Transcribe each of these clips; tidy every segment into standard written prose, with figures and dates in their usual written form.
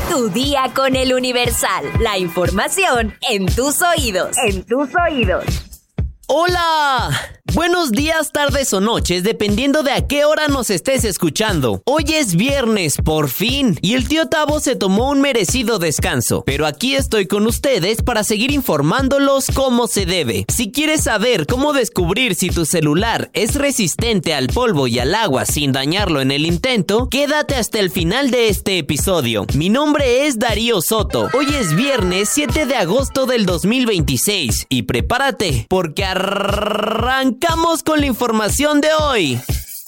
Tu día con el Universal. La información en tus oídos. ¡Hola! Buenos días, tardes o noches, dependiendo de a qué hora nos estés escuchando. Hoy es viernes, por fin, y el tío Tavo se tomó un merecido descanso. Pero aquí estoy con ustedes para seguir informándolos como se debe. Si quieres saber cómo descubrir si tu celular es resistente al polvo y al agua sin dañarlo en el intento, quédate hasta el final de este episodio. Mi nombre es Darío Soto. Hoy es viernes 7 de agosto del 2026 y prepárate, porque arrancamos con la información de hoy.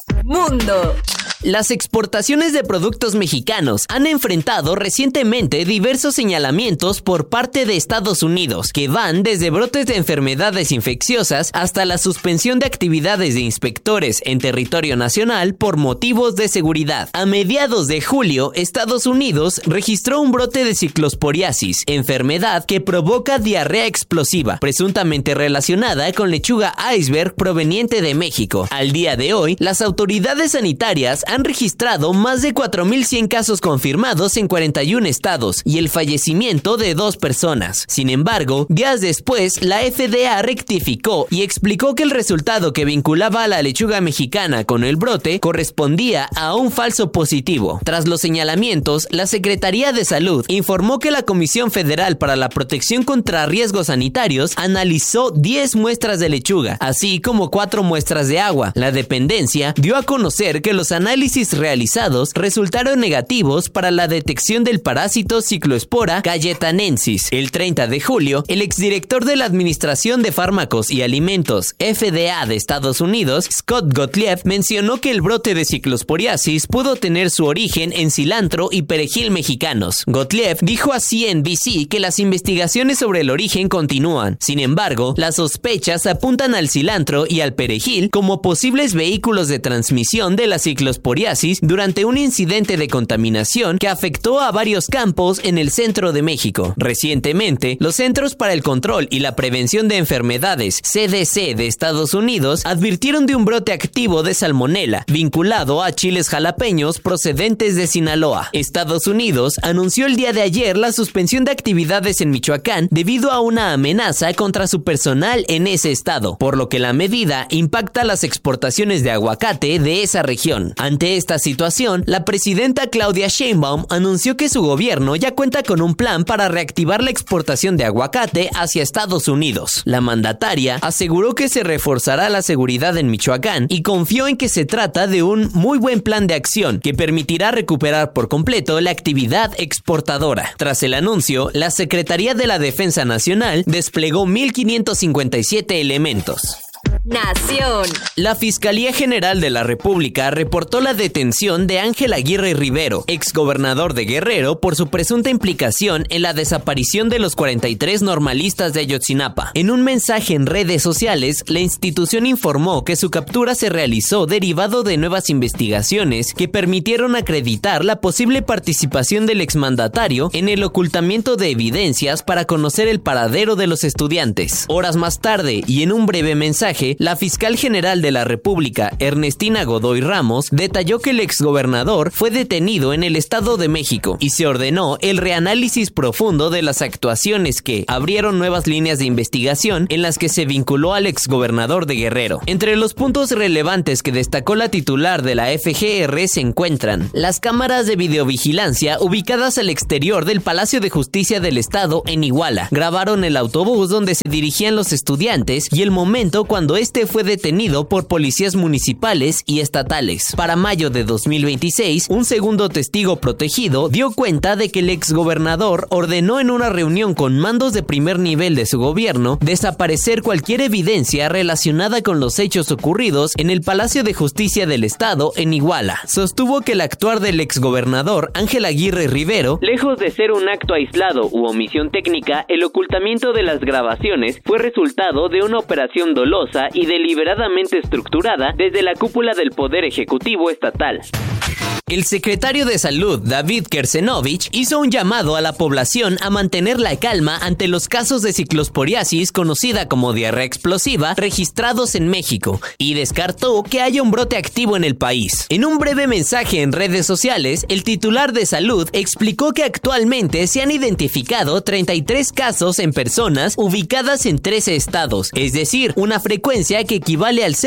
Mundo. Las exportaciones de productos mexicanos han enfrentado recientemente diversos señalamientos por parte de Estados Unidos, que van desde brotes de enfermedades infecciosas hasta la suspensión de actividades de inspectores en territorio nacional por motivos de seguridad. A mediados de julio, Estados Unidos registró un brote de ciclosporiasis, enfermedad que provoca diarrea explosiva, presuntamente relacionada con lechuga iceberg proveniente de México. Al día de hoy, las autoridades sanitarias han registrado más de 4,100 casos confirmados en 41 estados y el fallecimiento de 2 personas. Sin embargo, días después, la FDA rectificó y explicó que el resultado que vinculaba a la lechuga mexicana con el brote correspondía a un falso positivo. Tras los señalamientos, la Secretaría de Salud informó que la Comisión Federal para la Protección contra Riesgos Sanitarios analizó 10 muestras de lechuga, así como 4 muestras de agua. La dependencia dio a conocer que los análisis realizados resultaron negativos para la detección del parásito Cyclospora cayetanensis. El 30 de julio, el exdirector de la Administración de Fármacos y Alimentos, FDA de Estados Unidos, Scott Gottlieb, mencionó que el brote de ciclosporiasis pudo tener su origen en cilantro y perejil mexicanos. Gottlieb dijo a CNBC que las investigaciones sobre el origen continúan. Sin embargo, las sospechas apuntan al cilantro y al perejil como posibles vehículos de transmisión de la ciclosporiasis durante un incidente de contaminación que afectó a varios campos en el centro de México. Recientemente, los Centros para el Control y la Prevención de Enfermedades, CDC de Estados Unidos, advirtieron de un brote activo de salmonela vinculado a chiles jalapeños procedentes de Sinaloa. Estados Unidos anunció el día de ayer la suspensión de actividades en Michoacán debido a una amenaza contra su personal en ese estado, por lo que la medida impacta las exportaciones de aguacate de esa región. Ante esta situación, la presidenta Claudia Sheinbaum anunció que su gobierno ya cuenta con un plan para reactivar la exportación de aguacate hacia Estados Unidos. La mandataria aseguró que se reforzará la seguridad en Michoacán y confió en que se trata de un muy buen plan de acción que permitirá recuperar por completo la actividad exportadora. Tras el anuncio, la Secretaría de la Defensa Nacional desplegó 1,557 elementos. Nación. La Fiscalía General de la República reportó la detención de Ángel Aguirre Rivero, exgobernador de Guerrero, por su presunta implicación en la desaparición de los 43 normalistas de Ayotzinapa. En un mensaje en redes sociales, la institución informó que su captura se realizó derivado de nuevas investigaciones que permitieron acreditar la posible participación del exmandatario en el ocultamiento de evidencias para conocer el paradero de los estudiantes. Horas más tarde, y en un breve mensaje, la fiscal general de la República, Ernestina Godoy Ramos, detalló que el exgobernador fue detenido en el Estado de México y se ordenó el reanálisis profundo de las actuaciones que abrieron nuevas líneas de investigación en las que se vinculó al exgobernador de Guerrero. Entre los puntos relevantes que destacó la titular de la FGR se encuentran las cámaras de videovigilancia ubicadas al exterior del Palacio de Justicia del Estado en Iguala. Grabaron el autobús donde se dirigían los estudiantes y el momento cuando este fue detenido por policías municipales y estatales. Para mayo de 2026, un segundo testigo protegido dio cuenta de que el exgobernador ordenó en una reunión con mandos de primer nivel de su gobierno desaparecer cualquier evidencia relacionada con los hechos ocurridos en el Palacio de Justicia del Estado en Iguala. Sostuvo que el actuar del exgobernador Ángel Aguirre Rivero, lejos de ser un acto aislado u omisión técnica, el ocultamiento de las grabaciones fue resultado de una operación dolosa y deliberadamente estructurada desde la cúpula del Poder Ejecutivo Estatal. El secretario de Salud, David Kersenovich, hizo un llamado a la población a mantener la calma ante los casos de ciclosporiasis, conocida como diarrea explosiva, registrados en México, y descartó que haya un brote activo en el país. En un breve mensaje en redes sociales, el titular de Salud explicó que actualmente se han identificado 33 casos en personas ubicadas en 13 estados, es decir, una frecuencia que equivale al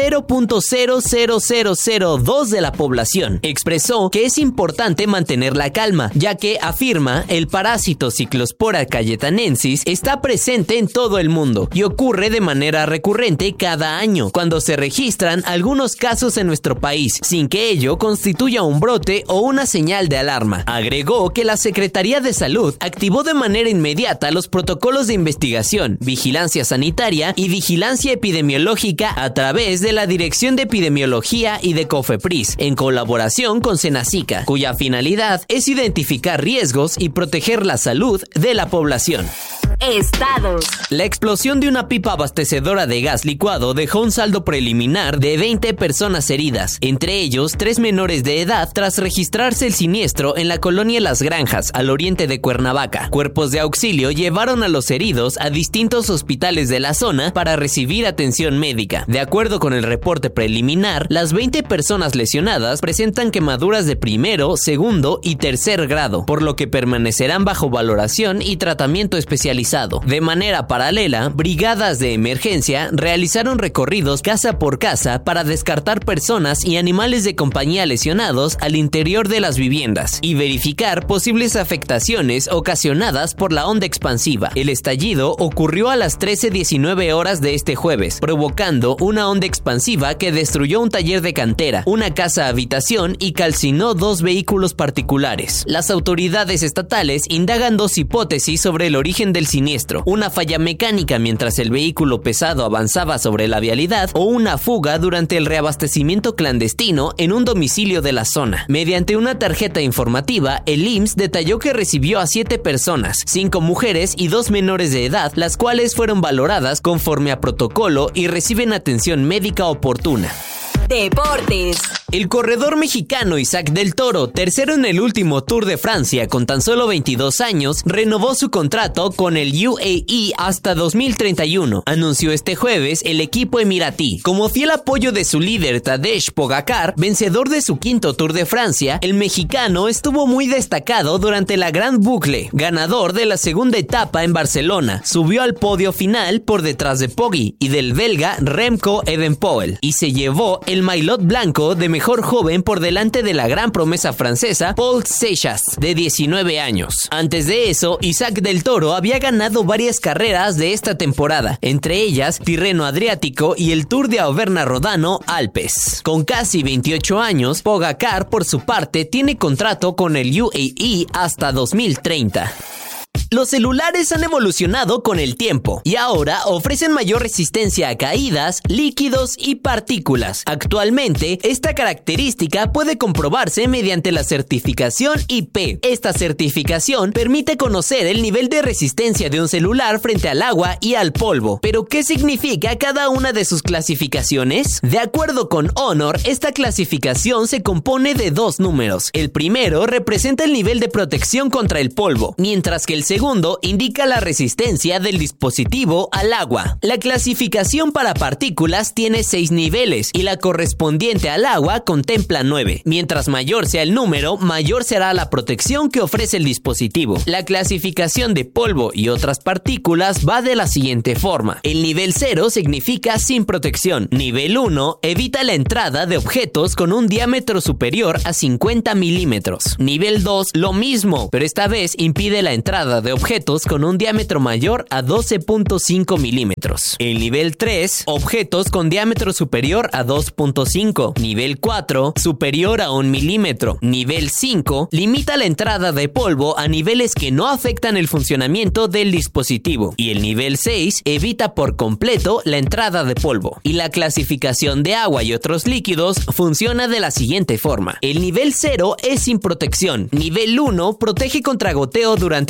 0.00002 de la población. Expresó que es importante mantener la calma, ya que, afirma, el parásito Cyclospora cayetanensis está presente en todo el mundo y ocurre de manera recurrente cada año, cuando se registran algunos casos en nuestro país, sin que ello constituya un brote o una señal de alarma. Agregó que la Secretaría de Salud activó de manera inmediata los protocolos de investigación, vigilancia sanitaria y vigilancia epidemiológica a través de la Dirección de Epidemiología y de COFEPRIS, en colaboración con Senacica, cuya finalidad es identificar riesgos y proteger la salud de la población. Estados. La explosión de una pipa abastecedora de gas licuado dejó un saldo preliminar de 20 personas heridas, entre ellos 3 menores de edad, tras registrarse el siniestro en la colonia Las Granjas, al oriente de Cuernavaca. Cuerpos de auxilio llevaron a los heridos a distintos hospitales de la zona para recibir atención médica. De acuerdo con el reporte preliminar, las 20 personas lesionadas presentan quemaduras de primero, segundo y tercer grado, por lo que permanecerán bajo valoración y tratamiento especializado. De manera paralela, brigadas de emergencia realizaron recorridos casa por casa para descartar personas y animales de compañía lesionados al interior de las viviendas y verificar posibles afectaciones ocasionadas por la onda expansiva. El estallido ocurrió a las 13:19 horas de este jueves, provocando una onda expansiva que destruyó un taller de cantera, una casa habitación y calcinó 2 vehículos particulares. Las autoridades estatales indagan 2 hipótesis sobre el origen del siniestro: una falla mecánica mientras el vehículo pesado avanzaba sobre la vialidad o una fuga durante el reabastecimiento clandestino en un domicilio de la zona. Mediante una tarjeta informativa, el IMSS detalló que recibió a 7 personas, 5 mujeres y 2 menores de edad, las cuales fueron valoradas conforme a protocolo y reciben atención médica oportuna. Deportes. El corredor mexicano Isaac del Toro, tercero en el último Tour de Francia con tan solo 22 años, renovó su contrato con el UAE hasta 2031, anunció este jueves el equipo emiratí. Como fiel apoyo de su líder Tadej Pogacar, vencedor de su 5º Tour de Francia, el mexicano estuvo muy destacado durante la Gran Boucle, ganador de la segunda etapa en Barcelona. Subió al podio final por detrás de Poggi y del belga Remco Evenepoel y se llevó el maillot blanco de mejor joven por delante de la gran promesa francesa Paul Seixas, de 19 años. Antes de eso, Isaac del Toro había ganado varias carreras de esta temporada, entre ellas Tirreno Adriático y el Tour de Auvergne-Rodano Alpes. Con casi 28 años, Pogacar, por su parte, tiene contrato con el UAE hasta 2030. Los celulares han evolucionado con el tiempo y ahora ofrecen mayor resistencia a caídas, líquidos y partículas. Actualmente, esta característica puede comprobarse mediante la certificación IP. Esta certificación permite conocer el nivel de resistencia de un celular frente al agua y al polvo. ¿Pero qué significa cada una de sus clasificaciones? De acuerdo con Honor, esta clasificación se compone de 2 números. El primero representa el nivel de protección contra el polvo, mientras que el segundo indica la resistencia del dispositivo al agua. La clasificación para partículas tiene 6 niveles y la correspondiente al agua contempla 9. Mientras mayor sea el número, mayor será la protección que ofrece el dispositivo. La clasificación de polvo y otras partículas va de la siguiente forma. El nivel 0 significa sin protección. Nivel 1 evita la entrada de objetos con un diámetro superior a 50 milímetros. Nivel 2 lo mismo, pero esta vez impide la entrada de objetos con un diámetro mayor a 12.5 milímetros. El nivel 3, objetos con diámetro superior a 2.5. Nivel 4, superior a 1 milímetro. Nivel 5, limita la entrada de polvo a niveles que no afectan el funcionamiento del dispositivo. Y el nivel 6 evita por completo la entrada de polvo. Y la clasificación de agua y otros líquidos funciona de la siguiente forma. El nivel 0 es sin protección. Nivel 1 protege contra goteo durante un máximo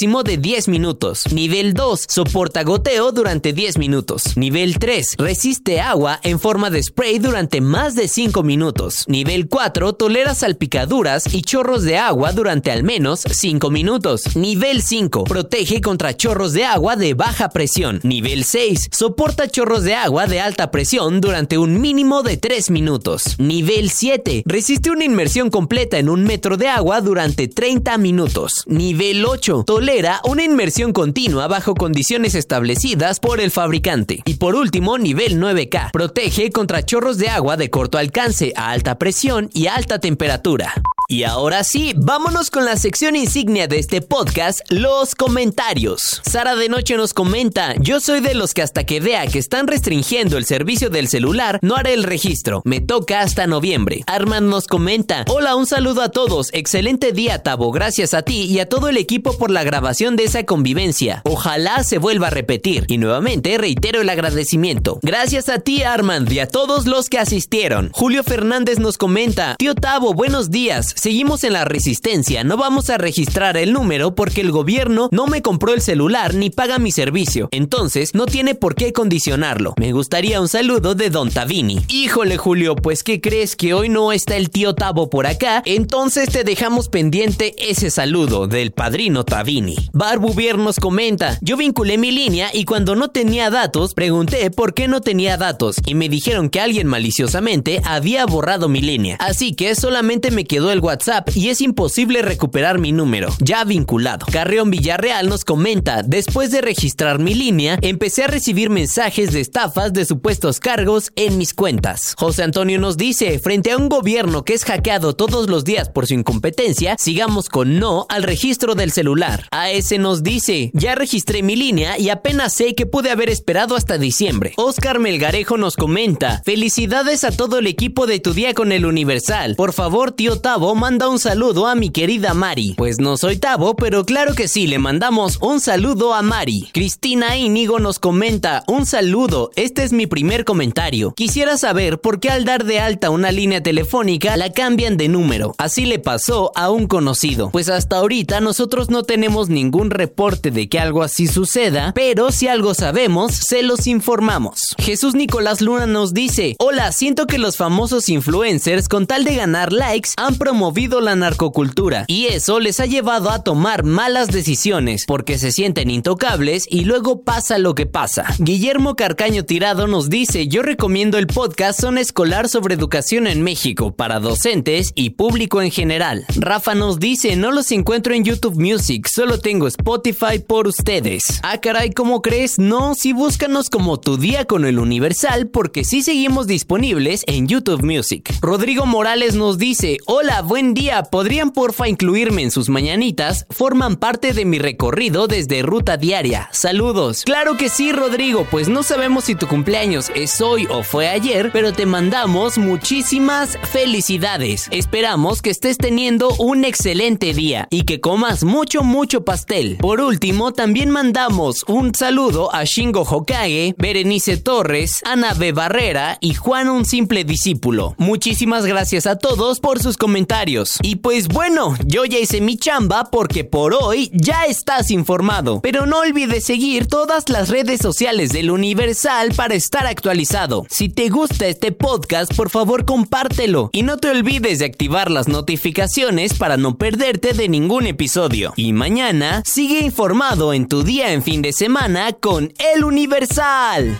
mínimo de 10 minutos. Nivel 2, soporta goteo durante 10 minutos. Nivel 3, resiste agua en forma de spray durante más de 5 minutos. Nivel 4, tolera salpicaduras y chorros de agua durante al menos 5 minutos. Nivel 5, protege contra chorros de agua de baja presión. Nivel 6, soporta chorros de agua de alta presión durante un mínimo de 3 minutos. Nivel 7, resiste una inmersión completa en 1 metro de agua durante 30 minutos. Nivel 8, tolera una inmersión continua bajo condiciones establecidas por el fabricante. Y por último, nivel 9K, protege contra chorros de agua de corto alcance, a alta presión y a alta temperatura. Y ahora sí, vámonos con la sección insignia de este podcast, los comentarios. Sara de Noche nos comenta: yo soy de los que hasta que vea que están restringiendo el servicio del celular, no haré el registro. Me toca hasta noviembre. Armand nos comenta: hola, un saludo a todos. Excelente día, Tavo. Gracias a ti y a todo el equipo por la grabación de esa convivencia. Ojalá se vuelva a repetir. Y nuevamente reitero el agradecimiento. Gracias a ti, Armand, y a todos los que asistieron. Julio Fernández nos comenta: tío Tavo, buenos días. Seguimos en la resistencia, no vamos a registrar el número porque el gobierno no me compró el celular ni paga mi servicio, entonces no tiene por qué condicionarlo. Me gustaría un saludo de Don Tavini. Híjole, Julio, pues ¿qué crees? Que hoy no está el tío Tavo por acá, entonces te dejamos pendiente ese saludo del padrino Tavini. Barbuvier nos comenta: yo vinculé mi línea y cuando no tenía datos pregunté por qué no tenía datos y me dijeron que alguien maliciosamente había borrado mi línea, así que solamente me quedó el WhatsApp y es imposible recuperar mi número, ya vinculado. Carrión Villarreal nos comenta: después de registrar mi línea, empecé a recibir mensajes de estafas de supuestos cargos en mis cuentas. José Antonio nos dice: frente a un gobierno que es hackeado todos los días por su incompetencia, sigamos con no al registro del celular. AS nos dice: ya registré mi línea y apenas sé que pude haber esperado hasta diciembre. Oscar Melgarejo nos comenta: felicidades a todo el equipo de Tu Día con el Universal. Por favor, tío Tavo, manda un saludo a mi querida Mari. Pues no soy Tavo, pero claro que sí, le mandamos un saludo a Mari. Cristina Íñigo nos comenta: un saludo, este es mi primer comentario. Quisiera saber por qué al dar de alta una línea telefónica la cambian de número. Así le pasó a un conocido. Pues hasta ahorita nosotros no tenemos ningún reporte de que algo así suceda, pero si algo sabemos, se los informamos. Jesús Nicolás Luna nos dice: hola, siento que los famosos influencers, con tal de ganar likes, han promovido la narcocultura y eso les ha llevado a tomar malas decisiones porque se sienten intocables y luego pasa lo que pasa. Guillermo Carcaño Tirado nos dice: yo recomiendo el podcast Zona Escolar sobre educación en México para docentes y público en general. Rafa nos dice: no los encuentro en YouTube Music, solo tengo Spotify por ustedes. Ah, caray, ¿cómo crees? No, sí, búscanos como Tu Día con el Universal porque sí seguimos disponibles en YouTube Music. Rodrigo Morales nos dice: hola, buen día, ¿podrían porfa incluirme en sus mañanitas? Forman parte de mi recorrido desde Ruta Diaria. Saludos. Claro que sí, Rodrigo, pues no sabemos si tu cumpleaños es hoy o fue ayer, pero te mandamos muchísimas felicidades. Esperamos que estés teniendo un excelente día y que comas mucho pastel. Por último, también mandamos un saludo a Shingo Hokage, Berenice Torres, Ana B. Barrera y Juan un simple discípulo. Muchísimas gracias a todos por sus comentarios. Y pues bueno, yo ya hice mi chamba porque por hoy ya estás informado. Pero no olvides seguir todas las redes sociales del Universal para estar actualizado. Si te gusta este podcast, por favor compártelo. Y no te olvides de activar las notificaciones para no perderte de ningún episodio. Y mañana sigue informado en Tu Día en Fin de Semana con El Universal.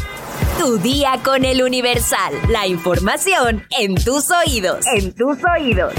Tu Día con el Universal. La información en tus oídos. En tus oídos.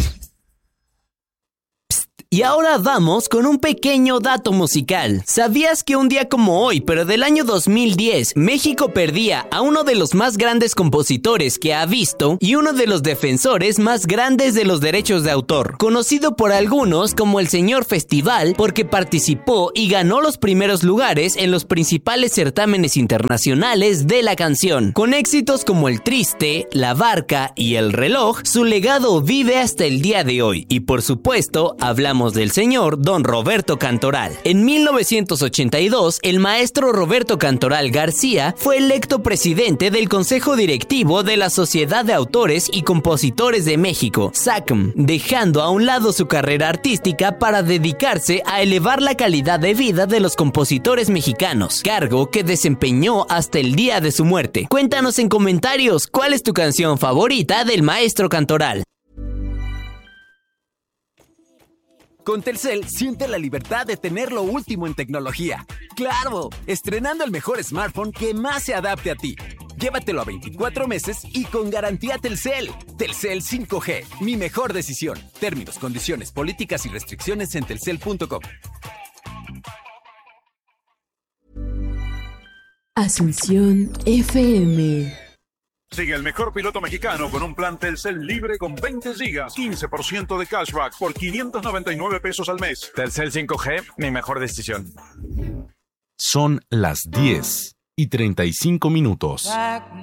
Y ahora vamos con un pequeño dato musical. ¿Sabías que un día como hoy, pero del año 2010, México perdía a uno de los más grandes compositores que ha visto y uno de los defensores más grandes de los derechos de autor? Conocido por algunos como el Señor Festival porque participó y ganó los primeros lugares en los principales certámenes internacionales de la canción. Con éxitos como El Triste, La Barca y El Reloj, su legado vive hasta el día de hoy. Y por supuesto, hablamos hablamos del señor Don Roberto Cantoral. En 1982, el maestro Roberto Cantoral García fue electo presidente del Consejo Directivo de la Sociedad de Autores y Compositores de México, SACM, dejando a un lado su carrera artística para dedicarse a elevar la calidad de vida de los compositores mexicanos, cargo que desempeñó hasta el día de su muerte. Cuéntanos en comentarios cuál es tu canción favorita del maestro Cantoral. Con Telcel, siente la libertad de tener lo último en tecnología. ¡Claro! Estrenando el mejor smartphone que más se adapte a ti. Llévatelo a 24 meses y con garantía Telcel. Telcel 5G, mi mejor decisión. Términos, condiciones, políticas y restricciones en telcel.com. Asunción FM. Sigue el mejor piloto mexicano con un plan Telcel libre con 20 gigas, 15% de cashback por 599 pesos al mes. Telcel 5G, mi mejor decisión. Son las 10:35.